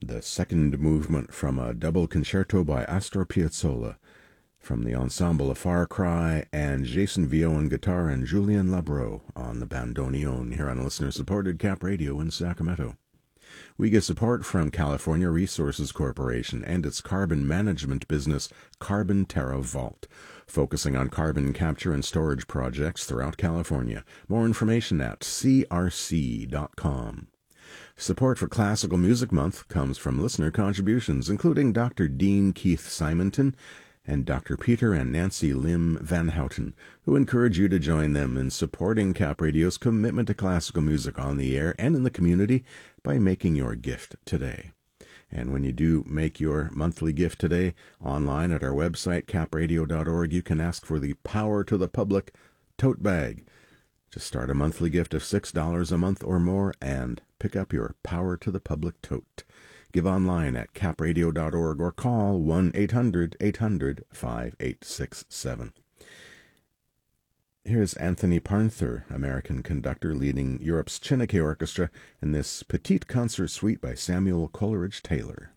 the second movement from a double concerto by Astor Piazzolla, from the ensemble of Far Cry, and Jason Vio on guitar and Julien Labro on the bandoneon, here on listener-supported Cap Radio in Sacramento. We get support from California Resources Corporation and its carbon management business, Carbon Terra Vault, focusing on carbon capture and storage projects throughout California. More information at crc.com. Support for Classical Music Month comes from listener contributions, including Dr. Dean Keith Simonton and Dr. Peter and Nancy Lim Van Houten, who encourage you to join them in supporting Cap Radio's commitment to classical music on the air and in the community by making your gift today. And when you do make your monthly gift today, online at our website, capradio.org, you can ask for the Power to the Public tote bag. Just start a monthly gift of $6 a month or more and pick up your Power to the Public tote. Give online at capradio.org or call 1-800-800-5867. Here's Anthony Parnther, American conductor, leading Europe's Chineke Orchestra in this Petite Concert Suite by Samuel Coleridge Taylor.